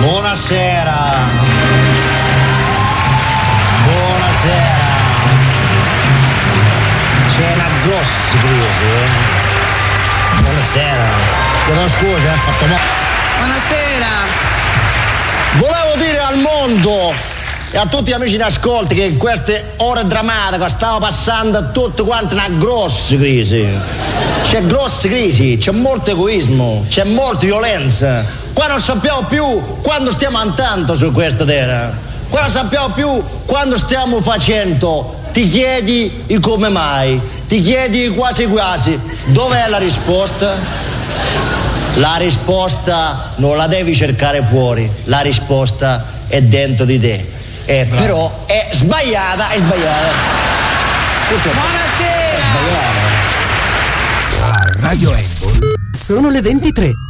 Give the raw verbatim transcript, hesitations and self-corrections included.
Buonasera. Buonasera. C'è una grossa crisi, eh? Buonasera. Chiedo scusa, eh, fatto male. Buonasera. Volevo dire al mondo e a tutti gli amici in ascolto che in queste ore drammatiche stiamo passando tutti quanti una grossa crisi. C'è grossa crisi, c'è molto egoismo, c'è molta violenza. Qua non sappiamo più quando stiamo andando su questa terra. Qua non sappiamo più quando stiamo facendo. Ti chiedi il come mai, ti chiedi quasi quasi. Dov'è la risposta? La risposta non la devi cercare fuori, la risposta è dentro di te. Eh, però è sbagliata, è sbagliata. Buonasera. È sbagliata. Radio Apple. Sono le ventitré.